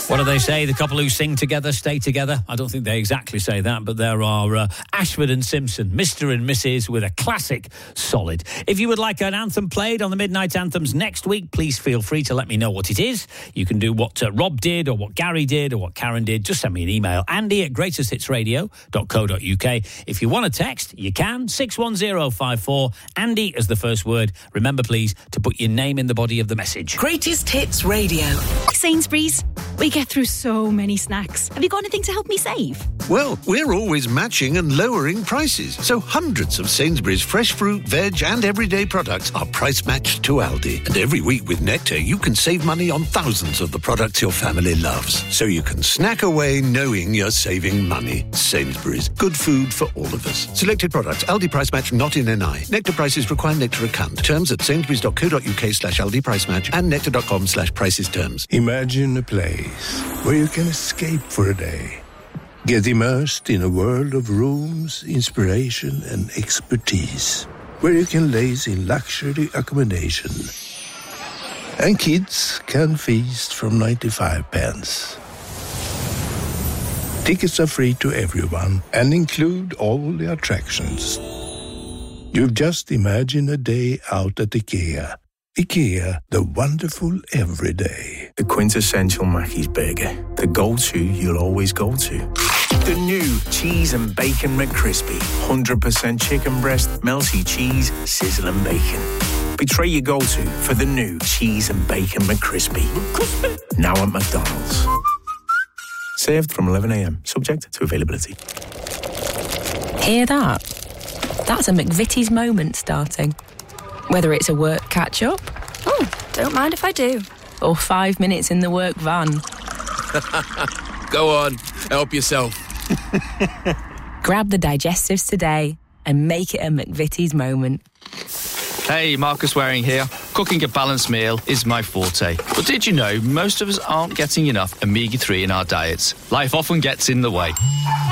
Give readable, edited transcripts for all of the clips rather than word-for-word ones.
What do they say? The couple who sing together stay together? I don't think they exactly say that, but there are Ashford and Simpson, Mr. and Mrs. with a classic solid. If you would like an anthem played on the Midnight Anthems next week, please feel free to let me know what it is. You can do what Rob did or what Gary did or what Karen did. Just send me an email, andy@greatesthitsradio.co.uk. If you want to text, you can, 61054, Andy as the first word. Remember, please, to put your name in the body of the message. Greatest Hits Radio. Sainsbury's. We get through so many snacks. Have you got anything to help me save? Well, we're always matching and lowering prices. So hundreds of Sainsbury's fresh fruit, veg and everyday products are price matched to Aldi. And every week with Nectar, you can save money on thousands of the products your family loves. So you can snack away knowing you're saving money. Sainsbury's. Good food for all of us. Selected products. Aldi price match not in NI. Nectar prices require Nectar account. Terms at sainsburys.co.uk/Aldi price match and nectar.com/prices terms. Imagine a place where you can escape for a day. Get immersed in a world of rooms, inspiration and expertise. Where you can laze in luxury accommodation. And kids can feast from 95 pence. Tickets are free to everyone and include all the attractions. You've just imagined a day out at IKEA. IKEA, the wonderful everyday. The quintessential Mackey's burger. The go-to you'll always go to. The new Cheese and Bacon McCrispy. 100% chicken breast, melty cheese, sizzling bacon. Betray your go-to for the new Cheese and Bacon McCrispy. Now at McDonald's. Served from 11 a.m, subject to availability. Hear that? That's a McVitie's moment starting. Whether it's a work catch-up... Oh, don't mind if I do. Or 5 minutes in the work van. Go on, help yourself. Grab the digestives today and make it a McVitie's moment. Hey, Marcus Waring here. Cooking a balanced meal is my forte. But did you know most of us aren't getting enough omega-3 in our diets? Life often gets in the way.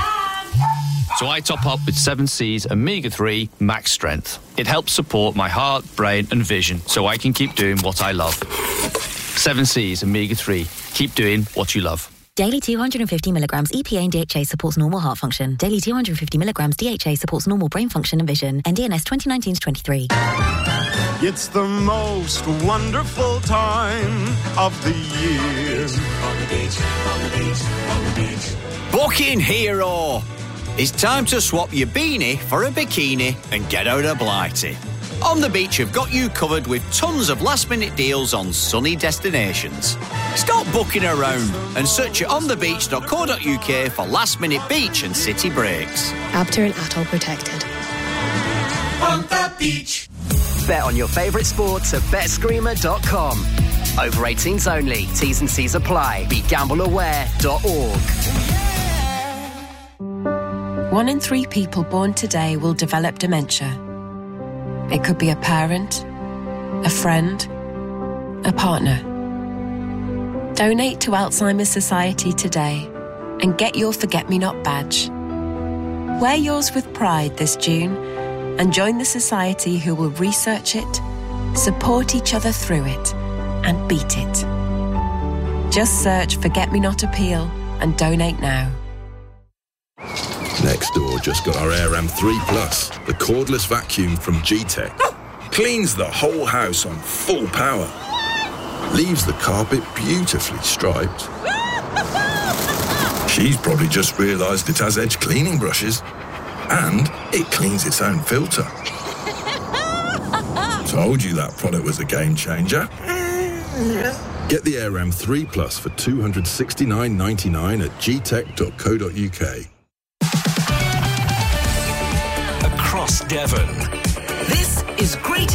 So I top up with 7C's Omega-3 Max Strength. It helps support my heart, brain and vision so I can keep doing what I love. 7C's Omega-3. Keep doing what you love. Daily 250 milligrams EPA and DHA supports normal heart function. Daily 250 milligrams DHA supports normal brain function and vision. NDNS 2019-23. It's the most wonderful time of the year. On the beach, on the beach, on the beach. Booking Hero. It's time to swap your beanie for a bikini and get out of Blighty. On the Beach have got you covered with tons of last-minute deals on sunny destinations. Stop booking around and search at onthebeach.co.uk for last-minute beach and city breaks. Abter and Atoll protected. On the beach. Bet on your favourite sports at betscreamer.com. Over 18s only. T's and C's apply. BeGambleAware.org. 1 in 3 people born today will develop dementia. It could be a parent, a friend, a partner. Donate to Alzheimer's Society today and get your Forget-Me-Not badge. Wear yours with pride this June and join the society who will research it, support each other through it, and beat it. Just search Forget-Me-Not Appeal and donate now. Nextdoor just got our Aram 3 Plus, the cordless vacuum from G-Tech. Cleans the whole house on full power. Leaves the carpet beautifully striped. She's probably just realised it has edge cleaning brushes. And it cleans its own filter. Told you that product was a game changer. Get the Aram 3 Plus for $269.99 at gtech.co.uk. Across Devon. This is Great